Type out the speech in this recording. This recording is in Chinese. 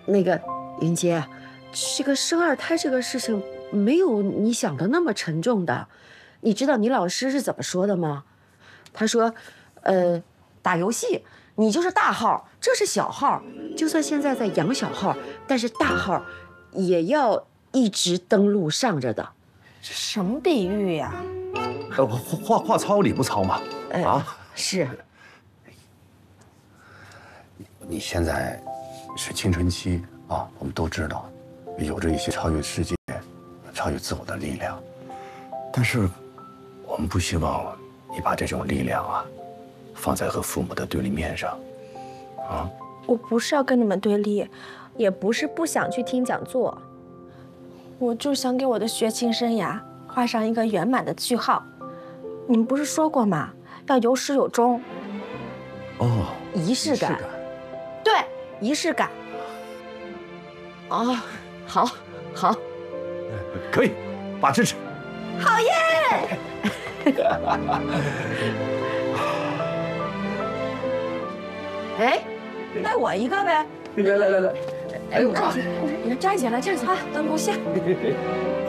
那个云杰，这个生二胎这个事情没有你想的那么沉重的。你知道你老师是怎么说的吗？他说，打游戏你就是大号，这是小号，就算现在在养小号，但是大号也要一直登录上着的。 这什么比喻呀？ 话糙理不糙嘛。啊， 是。 你现在是青春期啊，我们都知道，有着一些超越世界、超越自我的力量，但是我们不希望你把这种力量啊，放在和父母的对立面上，啊。 我不是要跟你们对立，也不是不想去听讲座，我就想给我的学琴生涯画上一个圆满的句号。你们不是说过吗？要有始有终。 哦， 仪式感。 对，仪式感。 哦，好，好， 可以，爸支持。 好耶！ 哎，来我一个呗。 来， 哎，我站起来，站起来，灯光下。